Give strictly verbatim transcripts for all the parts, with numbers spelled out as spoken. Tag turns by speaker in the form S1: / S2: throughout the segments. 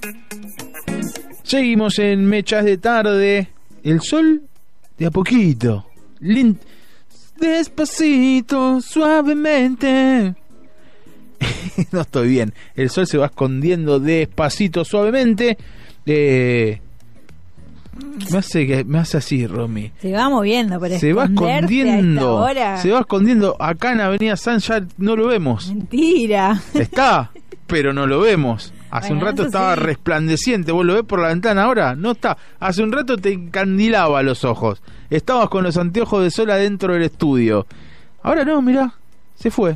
S1: Seguimos en Mechas de Tarde. El sol de a poquito, lin- despacito, suavemente. No estoy bien. El sol se va escondiendo despacito, suavemente. Eh, me hace que me hace así, Romy.
S2: Se va moviendo, pero
S1: se va escondiendo.
S2: A
S1: se va escondiendo. Acá en Avenida San ya no lo vemos.
S2: Mentira.
S1: Está, pero no lo vemos. Hace
S2: Bueno,
S1: un rato estaba
S2: sí.
S1: resplandeciente. ¿Vos lo ves por la ventana ahora? No está. Hace un rato te encandilaba los ojos. Estabas con los anteojos de sol adentro del estudio. Ahora no, mirá. Se fue.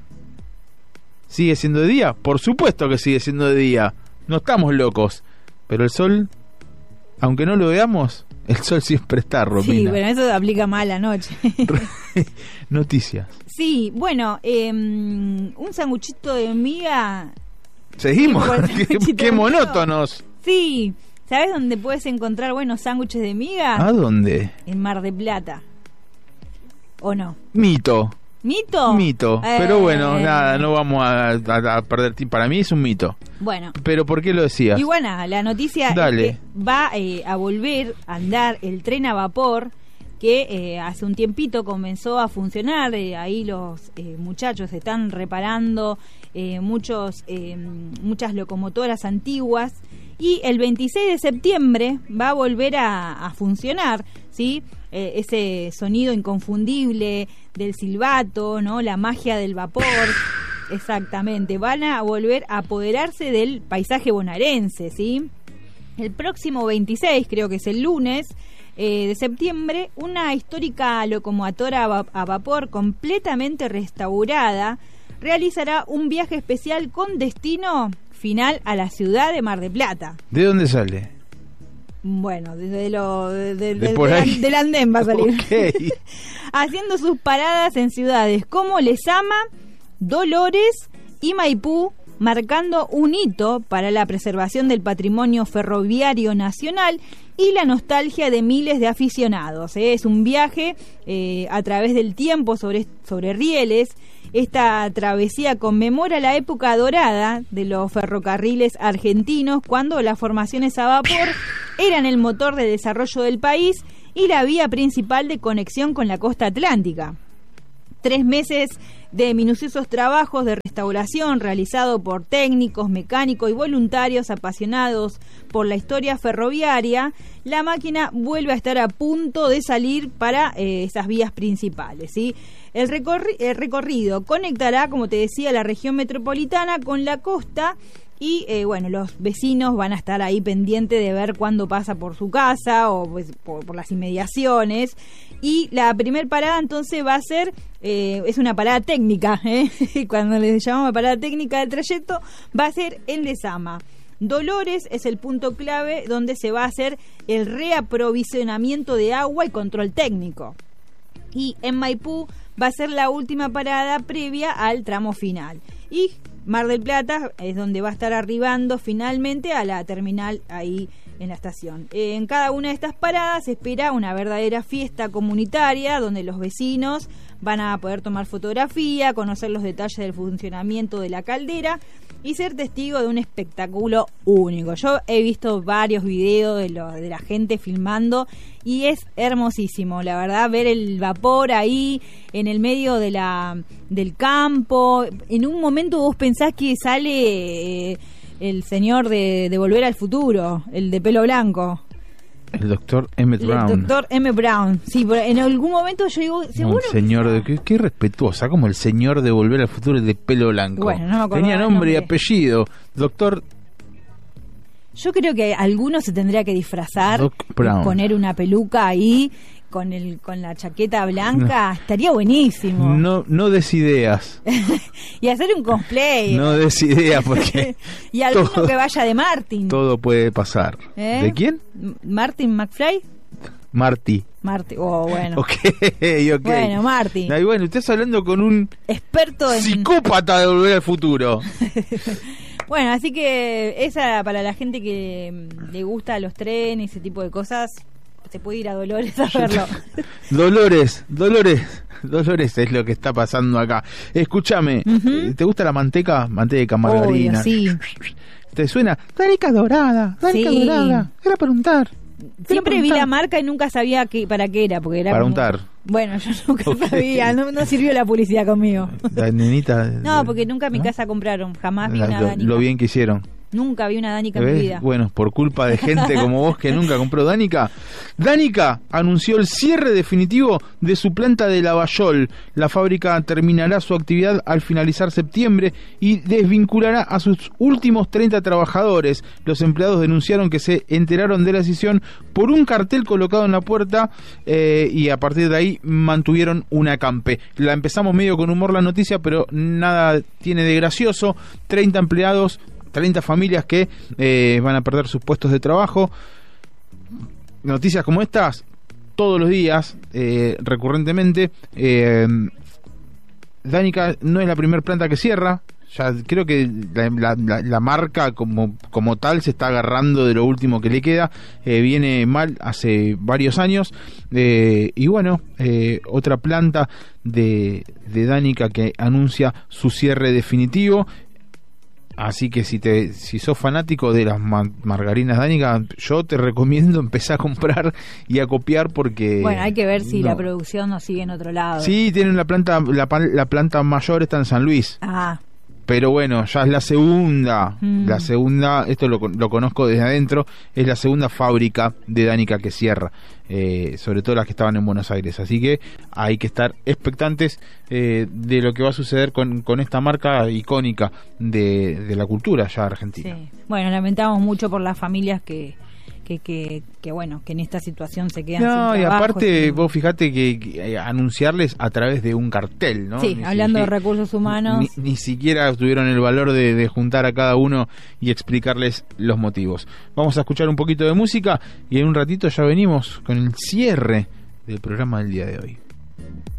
S1: ¿Sigue siendo de día? Por supuesto que sigue siendo de día. No estamos locos. Pero el sol, aunque no lo veamos, el sol siempre está, Romina.
S2: Sí, bueno, eso aplica más a la noche.
S1: Noticias.
S2: Sí, bueno, eh, un sanguchito de miga.
S1: Seguimos.
S2: Sí,
S1: qué, qué monótonos.
S2: Sí, ¿sabes dónde puedes encontrar buenos sándwiches de miga?
S1: ¿A dónde?
S2: En Mar de Plata. ¿O no?
S1: Mito.
S2: ¿Mito?
S1: Mito.
S2: Eh...
S1: Pero bueno, nada, no vamos a, a, a perder tiempo. Para mí es un mito.
S2: Bueno.
S1: ¿Pero por qué lo decías?
S2: Y bueno, la noticia
S1: Dale.
S2: es que va eh, a volver a andar el tren a vapor que eh, hace un tiempito comenzó a funcionar. Eh, ahí los eh, muchachos están reparando eh, muchos eh, muchas locomotoras antiguas y el veintiséis de septiembre va a volver a, a funcionar, ¿sí? Eh, ese sonido inconfundible del silbato, ¿no? La magia del vapor. Exactamente, van a volver a apoderarse del paisaje bonaerense, ¿sí? El próximo veintiséis, creo que es el lunes eh, de septiembre, una histórica locomotora a, va- a vapor completamente restaurada realizará un viaje especial con destino final a la ciudad de Mar del Plata.
S1: ¿De dónde sale?
S2: Bueno, desde lo de, de,
S1: De
S2: de-
S1: por
S2: del-
S1: ahí.
S2: del andén va a salir.
S1: Ok.
S2: Haciendo sus paradas en ciudades como Lezama, Dolores y Maipú, marcando un hito para la preservación del patrimonio ferroviario nacional y la nostalgia de miles de aficionados. ¿eh? Es un viaje eh, a través del tiempo sobre, sobre rieles. Esta travesía conmemora la época dorada de los ferrocarriles argentinos, cuando las formaciones a vapor eran el motor de desarrollo del país y la vía principal de conexión con la costa atlántica. Tres meses de minuciosos trabajos de restauración realizado por técnicos, mecánicos y voluntarios apasionados por la historia ferroviaria, la máquina vuelve a estar a punto de salir para eh, esas vías principales, ¿sí? El, recorri- el recorrido conectará, como te decía, la región metropolitana con la costa. Y eh, bueno, los vecinos van a estar ahí pendientes de ver cuándo pasa por su casa o pues, por, por las inmediaciones. Y la primer parada entonces va a ser, eh, es una parada técnica, ¿eh? Cuando les llamamos parada técnica del trayecto, va a ser en Lezama. Dolores es el punto clave donde se va a hacer el reaprovisionamiento de agua y control técnico. Y en Maipú va a ser la última parada previa al tramo final. Y Mar del Plata es donde va a estar arribando finalmente a la terminal ahí en la estación. En cada una de estas paradas se espera una verdadera fiesta comunitaria donde los vecinos van a poder tomar fotografía, conocer los detalles del funcionamiento de la caldera y ser testigo de un espectáculo único. Yo he visto varios videos de, lo, de la gente filmando y es hermosísimo, la verdad, ver el vapor ahí en el medio de la del campo. En un momento vos pensás que sale eh, el señor de, de Volver al Futuro, el de pelo blanco.
S1: El doctor Emmett Brown.
S2: El doctor M. Brown. Sí, pero en algún momento yo digo, seguro.
S1: Un señor de qué, qué respetuosa, como el señor de Volver al Futuro de pelo blanco.
S2: Bueno, no me acuerdo.
S1: Tenía nombre y
S2: nombre.
S1: apellido. Doctor.
S2: Yo creo que alguno se tendría que disfrazar,
S1: Doc Brown.
S2: poner una peluca ahí con el con la chaqueta blanca, estaría buenísimo.
S1: No, no des ideas.
S2: Y hacer un cosplay.
S1: No des ideas porque
S2: y alguno
S1: todo,
S2: que vaya de Martin.
S1: todo puede pasar.
S2: ¿Eh?
S1: ¿De quién?
S2: Martin McFly.
S1: Marty.
S2: Martin. Oh, bueno.
S1: Ok, ok.
S2: Bueno, Martin.
S1: Ay, bueno, estás hablando con un
S2: experto en
S1: psicópata de Volver al Futuro.
S2: Bueno, así que esa para la gente que le gusta los trenes, ese tipo de cosas, se puede ir a Dolores a verlo.
S1: Dolores, Dolores, Dolores es lo que está pasando acá. Escúchame,
S2: Uh-huh.
S1: ¿te gusta la manteca? Manteca, margarina.
S2: Obvio, sí.
S1: ¿Te suena? Danica dorada, Danica
S2: Sí.
S1: dorada. Era para untar.
S2: Siempre
S1: Era
S2: vi
S1: para
S2: la
S1: untar.
S2: marca y nunca sabía que, para qué era, porque era
S1: Para
S2: como-
S1: untar.
S2: Bueno, yo nunca
S1: Ok.
S2: sabía, no, no sirvió la publicidad conmigo.
S1: La nenita.
S2: No, porque nunca en mi
S1: ¿no?
S2: casa compraron, jamás vi
S1: La-
S2: una
S1: lo,
S2: Danica.
S1: lo bien que hicieron.
S2: Nunca vi una Danica en mi
S1: ¿Ves?
S2: vida.
S1: Bueno, por culpa de gente como vos que nunca compró Danica. Danica anunció el cierre definitivo de su planta de Lavallol. La fábrica terminará su actividad al finalizar septiembre y desvinculará a sus últimos treinta trabajadores. Los empleados denunciaron que se enteraron de la decisión por un cartel colocado en la puerta eh, y a partir de ahí mantuvieron un acampe. La empezamos medio con humor la noticia, pero nada tiene de gracioso. treinta empleados, treinta familias que eh, van a perder sus puestos de trabajo. Noticias como estas todos los días, eh, recurrentemente. eh, Danica no es la primera planta que cierra. Ya creo que la, la, la, la marca como, como tal se está agarrando de lo último que le queda. Eh, viene mal hace varios años. Eh, y bueno, eh, otra planta de, de Danica que anuncia su cierre definitivo. Así que si te si sos fanático de las ma- margarinas Danica, yo te recomiendo empezar a comprar y a copiar porque...
S2: Bueno, hay que ver si
S1: no.
S2: la producción nos sigue en otro lado.
S1: Sí, tienen la planta la, pa- la planta mayor está en San Luis.
S2: Ah,
S1: Pero bueno, ya es la segunda,
S2: Mm.
S1: la segunda, esto lo, lo conozco desde adentro, es la segunda fábrica de Danica que cierra, eh, sobre todo las que estaban en Buenos Aires. Así que hay que estar expectantes eh, de lo que va a suceder con, con esta marca icónica de, de la cultura ya argentina.
S2: sí. Bueno, lamentamos mucho por las familias que, que, que, que bueno, que en esta situación se quedan
S1: No,
S2: sin
S1: y
S2: trabajo.
S1: aparte
S2: sin-
S1: vos fijate que, que, eh, anunciarles a través de un cartel, ¿no?
S2: Sí,
S1: Ni
S2: hablando de
S1: siquiera-
S2: recursos humanos.
S1: Ni, ni siquiera tuvieron el valor de, de juntar a cada uno y explicarles los motivos. Vamos a escuchar un poquito de música y en un ratito ya venimos con el cierre del programa del día de hoy.